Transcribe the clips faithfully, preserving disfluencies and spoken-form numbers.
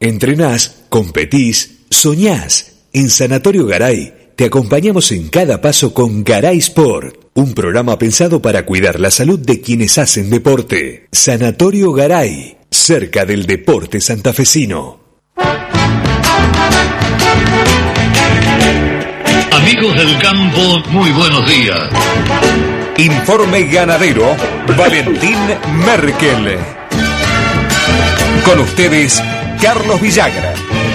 Entrenás, competís, soñás. En Sanatorio Garay te acompañamos en cada paso con Garay Sport, un programa pensado para cuidar la salud de quienes hacen deporte. Sanatorio Garay, cerca del deporte santafesino. Amigos del campo, muy buenos días. Informe ganadero, Valentín Merkel. Con ustedes, Carlos Villagra.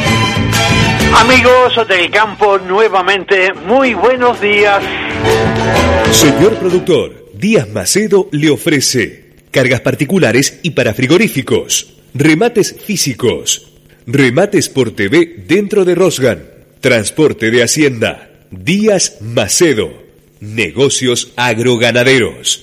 Amigos del campo, nuevamente, muy buenos días. Señor productor, Díaz Macedo le ofrece cargas particulares y para frigoríficos, remates físicos, remates por T V dentro de Rosgan, transporte de hacienda. Díaz Macedo, negocios agroganaderos.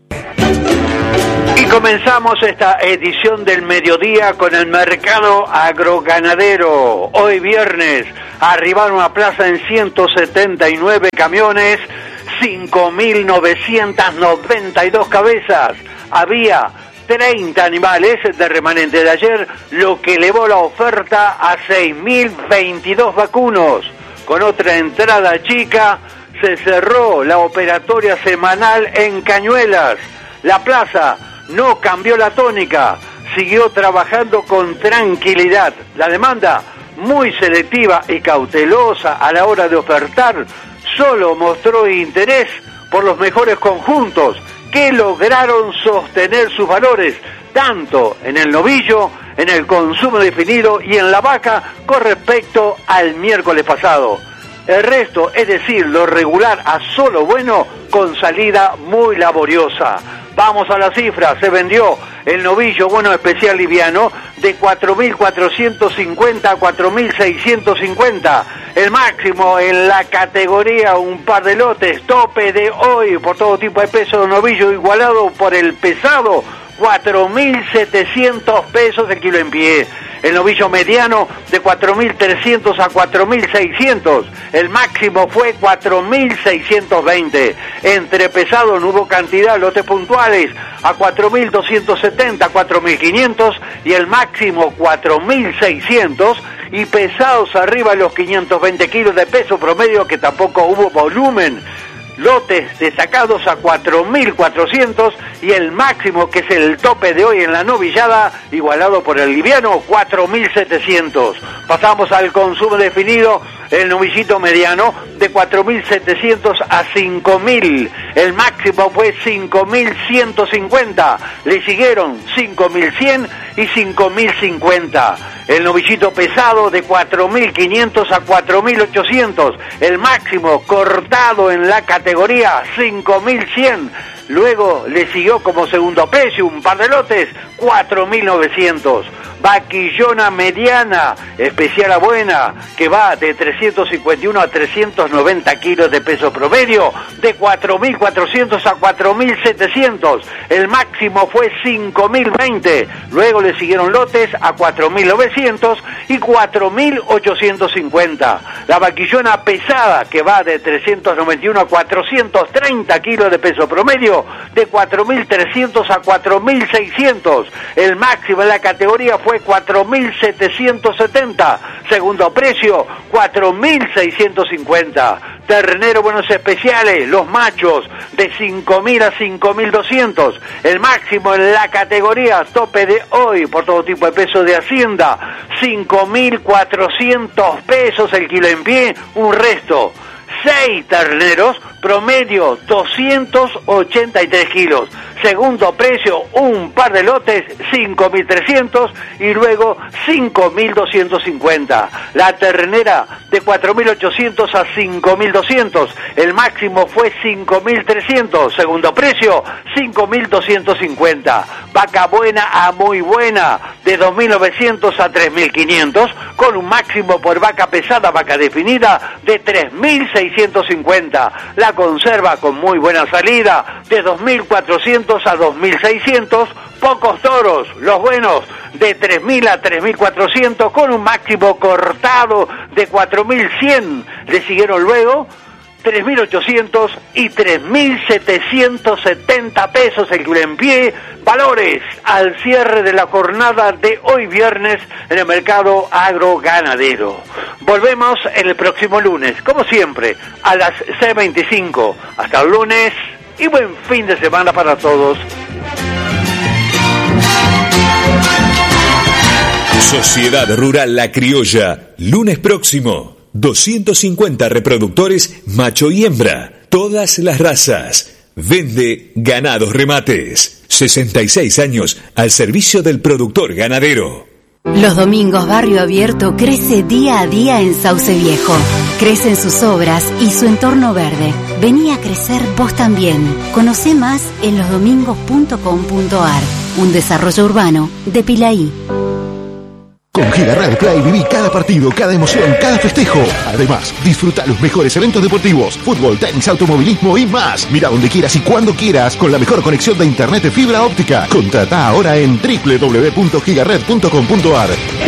Y comenzamos esta edición del mediodía con el mercado agroganadero. Hoy viernes arribaron a plaza en ciento setenta y nueve camiones, cinco mil novecientas noventa y dos cabezas. Había treinta animales de remanente de ayer, lo que elevó la oferta a seis mil veintidós vacunos. Con otra entrada chica, se cerró la operatoria semanal en Cañuelas. La plaza no cambió la tónica, siguió trabajando con tranquilidad. La demanda, muy selectiva y cautelosa a la hora de ofertar, solo mostró interés por los mejores conjuntos que lograron sostener sus valores, tanto en el novillo, en el consumo definido y en la vaca con respecto al miércoles pasado. El resto, es decir, lo regular a solo bueno, con salida muy laboriosa. Vamos a las cifras. Se vendió el novillo bueno especial liviano de cuatro mil cuatrocientos cincuenta a cuatro mil seiscientos cincuenta. El máximo en la categoría, un par de lotes, tope de hoy por todo tipo de peso de novillo igualado por el pesado, cuatro mil setecientos pesos el kilo en pie. El novillo mediano de cuatro mil trescientos a cuatro mil seiscientos. El máximo fue cuatro mil seiscientos veinte. Entre pesado no hubo cantidad, lotes puntuales a cuatro mil doscientos setenta, cuatro mil quinientos y el máximo cuatro mil seiscientos. Y pesados arriba de los quinientos veinte kilos de peso promedio, que tampoco hubo volumen. Lotes destacados a cuatro mil cuatrocientos y el máximo, que es el tope de hoy en la novillada, igualado por el liviano, cuatro mil setecientos. Pasamos al consumo definido, el novillito mediano de cuatro mil setecientos a cinco mil. El máximo fue cinco mil ciento cincuenta. Le siguieron cinco mil cien y cinco mil cincuenta. El novillito pesado de cuatro mil quinientos a cuatro mil ochocientos. El máximo cortado en la categoría cinco mil cien. Luego le siguió como segundo precio un par de lotes, cuatro mil novecientos. Vaquillona mediana, especial a buena, que va de trescientos cincuenta y uno a trescientos noventa kilos de peso promedio, de cuatro mil cuatrocientos a cuatro mil setecientos. El máximo fue cinco mil veinte. Luego le siguieron lotes a cuatro mil novecientos y cuatro mil ochocientos cincuenta. La vaquillona pesada, que va de trescientos noventa y uno a cuatrocientos treinta kilos de peso promedio, de cuatro mil trescientos a cuatro mil seiscientos. El máximo en la categoría fue cuatro mil setecientos setenta. Segundo precio, cuatro mil seiscientos cincuenta. Ternero buenos especiales, los machos, de cinco mil a cinco mil doscientos. El máximo en la categoría tope de hoy por todo tipo de peso de hacienda, cinco mil cuatrocientos pesos el kilo en pie. Un resto, seis terneros, promedio doscientos ochenta y tres kilos. Segundo precio, un par de lotes, cinco mil trescientos y luego cinco mil doscientos cincuenta. La ternera de cuatro mil ochocientos a cinco mil doscientos. El máximo fue cinco mil trescientos. Segundo precio, cinco mil doscientos cincuenta. Vaca buena a muy buena, de dos mil novecientos a tres mil quinientos, con un máximo por vaca pesada, vaca definida, de tres mil seiscientos cincuenta. La conserva con muy buena salida, de dos mil cuatrocientos a dos mil seiscientos. Pocos toros, los buenos, de tres mil a tres mil cuatrocientos, con un máximo cortado de cuatro mil cien. Le siguieron luego tres mil ochocientos y tres mil setecientos setenta pesos el kilo en pie. Valores al cierre de la jornada de hoy viernes en el mercado agroganadero. Volvemos en el próximo lunes, como siempre, a las seis veinticinco. Hasta el lunes y buen fin de semana para todos. Sociedad Rural La Criolla, lunes próximo, doscientos cincuenta reproductores macho y hembra, todas las razas. Vende Ganados Remates, sesenta y seis años al servicio del productor ganadero. Los domingos Barrio Abierto crece día a día en Sauce Viejo. Crecen sus obras y su entorno verde. Vení a crecer vos también. Conocé más en losdomingos punto com punto ar. Un desarrollo urbano de Pilaí. Con Giga Red Play viví cada partido, cada emoción, cada festejo. Además, disfruta los mejores eventos deportivos, fútbol, tenis, automovilismo y más. Mira donde quieras y cuando quieras con la mejor conexión de internet de fibra óptica. Contrata ahora en doble u doble u doble u punto gigared punto com punto ar.